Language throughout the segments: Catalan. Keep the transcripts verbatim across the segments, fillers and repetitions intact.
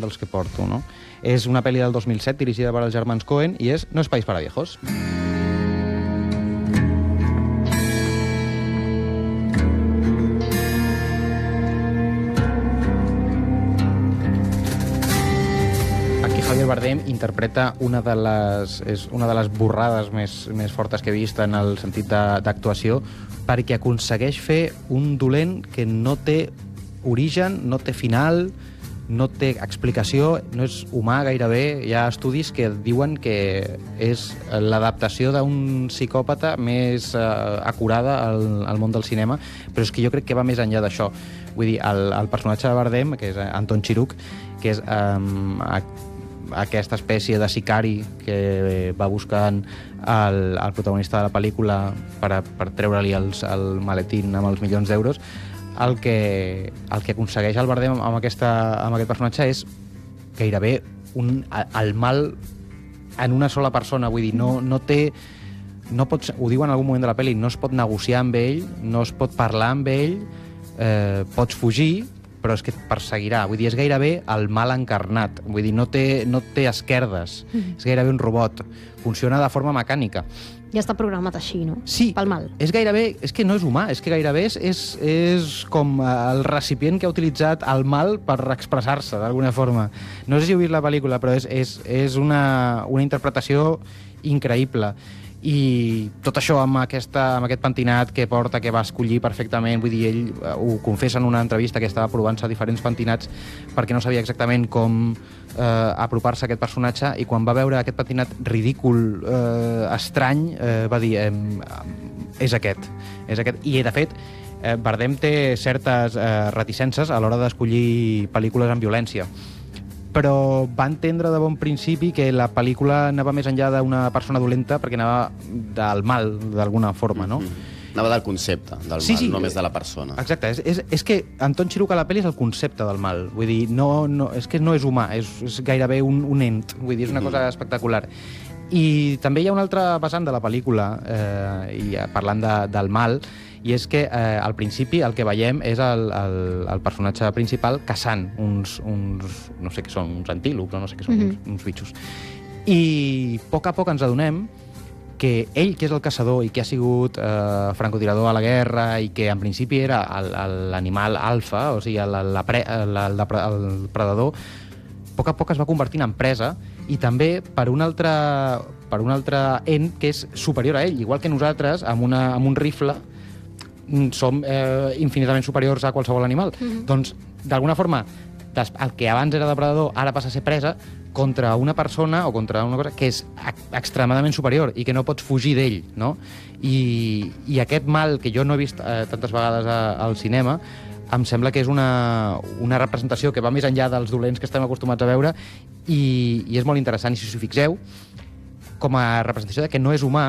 tant dels que porto, no? És una pel·li del dos mil set dirigida per els germans Coen i és No es país para viejos. Javier Bardem interpreta una de les, és una de les borrades més, més fortes que he vist en el sentit d'actuació, perquè aconsegueix fer un dolent que no té origen, no té final, no té explicació, no és humà gairebé. Hi ha estudis que diuen que és l'adaptació d'un psicòpata més eh, acurada al, al món del cinema, però és que jo crec que va més enllà d'això. Vull dir, el, el personatge de Bardem, que és Anton Chiruk, que és eh, aquesta espècie de sicari que va buscant el, el protagonista de la pel·lícula per, per treure-li els, el maletín amb els milions d'euros, el que, el que aconsegueix el Bardem amb, aquesta, amb aquest personatge és gairebé un, el mal en una sola persona. Vull dir, no, no té... No pots, ho diu en algun moment de la pel·li, no es pot negociar amb ell, no es pot parlar amb ell, eh, pots fugir, però és que et perseguirà. Vull dir, és gairebé el mal encarnat. Vull dir, no té, no té esquerdes. Mm. És gairebé un robot. Funciona de forma mecànica. Ja està programat així, no? Sí. Pel mal. És gairebé... És que no és humà, és que gairebé és, és, és com el recipient que ha utilitzat el mal per expressar-se, d'alguna forma. No sé si heu vist la pel·lícula, però és, és, és una, una interpretació increïble. I tot això amb, aquesta, amb aquest pentinat que porta, que va escollir perfectament, vull dir, ell ho confessa en una entrevista que estava provant-se diferents pentinats perquè no sabia exactament com eh, apropar-se a aquest personatge, i quan va veure aquest pentinat ridícul, eh, estrany, eh, va dir eh, és aquest, és aquest. I de fet eh, Bardem té certes eh, reticències a l'hora d'escollir pel·lícules amb violència, però va entendre de bon principi que la pel·lícula anava més enllà d'una persona dolenta, perquè anava del mal, d'alguna forma, no? Mm-hmm. Anava del concepte del sí, mal, sí, només de la persona. Exacte, és, és, és que Anton Chiruk a la pel·li és el concepte del mal, vull dir, no, no, és que no és humà, és, és gairebé un, un ent, vull dir, és una cosa espectacular. I també hi ha un altre vessant de la pel·lícula, eh, i parlant de, del mal, i és que eh, al principi el que veiem és el, el, el personatge principal caçant uns, uns, no sé què són, uns antílops, o no sé què són, mm-hmm. uns, uns bitxos. I a poc a poc ens adonem que ell, que és el caçador i que ha sigut eh, francotirador a la guerra i que en principi era l'animal alfa, o sigui, el, el, el, el, el predador, a poc a poc es va convertint en presa, i també per un altre, per un altre ent que és superior a ell, igual que nosaltres, amb, una, amb un rifle, som eh, infinitament superiors a qualsevol animal. Mm-hmm. Doncs, d'alguna forma, el que abans era depredador ara passa a ser presa contra una persona o contra una cosa que és extremadament superior i que no pots fugir d'ell, no? I, i aquest mal, que jo no he vist eh, tantes vegades a, al cinema, em sembla que és una, una representació que va més enllà dels dolents que estem acostumats a veure, i, i és molt interessant. I si us hi fixeu, com a representació de que no és humà,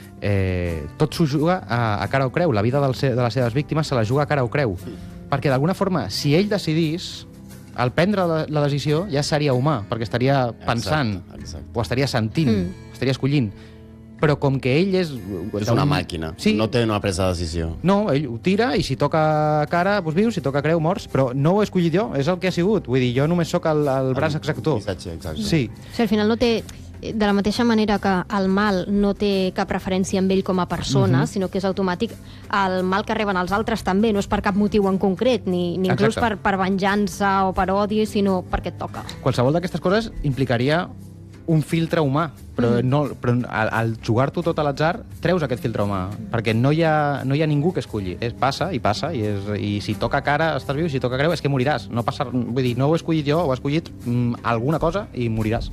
Eh, tot s'ho juga a, a cara o creu. La vida del, de les seves víctimes se la juga a cara o creu, perquè d'alguna forma, si ell decidís, al prendre la, la decisió ja seria humà, perquè estaria pensant, exacte, exacte. O estaria sentint, mm. estaria escollint. Però com que ell és... És una màquina, sí, no té una presa de decisió. No, ell ho tira, i si toca cara, doncs vius, si toca creu, morts, però no ho he escollit jo, és el que ha sigut. Vull dir, jo només sóc el, el braç executor. Missatge, exacte. Sí. O sigui, al final no té... De la mateixa manera que el mal no té cap referència amb ell com a persona, uh-huh. sinó que és automàtic, el mal que reben els altres també no és per cap motiu en concret, ni, ni inclús per, per venjança o per odi, sinó perquè et toca. Qualsevol d'aquestes coses implicaria un filtre humà, però, mm. no, però al, al jugar-t'ho tot a l'atzar treus aquest filtre humà, perquè no hi ha, no hi ha ningú que escolli. És, passa i passa, i, és, i si toca cara estàs viu, si toca creu és que moriràs. No passa, vull dir, no ho he escollit jo, ho he escollit mm, alguna cosa i moriràs.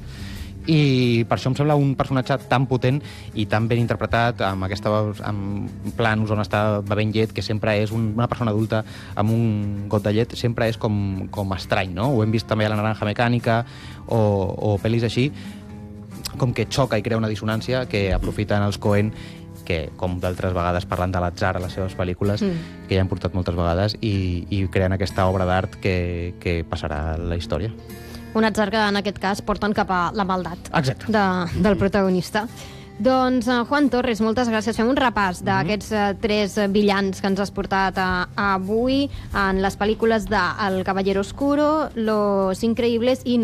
I per això em sembla un personatge tan potent i tan ben interpretat, amb aquesta amb planos on està bevent llet, que sempre és un, una persona adulta amb un got de llet, sempre és com, com estrany, no? Ho hem vist també a La naranja mecànica o, o pel·lis així, com que xoca i crea una dissonància que aprofiten els Coen, que, com d'altres vegades, parlant de l'atzar a les seves pel·lícules, mm. que ja han portat moltes vegades, i, i creen aquesta obra d'art que, que passarà a la història. Un atzar que en aquest cas porten cap a la maldat de, del protagonista. Doncs, uh, Juan Torres, moltes gràcies. Fem un repàs d'aquests uh, tres villans que ens has portat uh, avui en les pel·lícules de El Caballero Oscuro, Los Increíbles i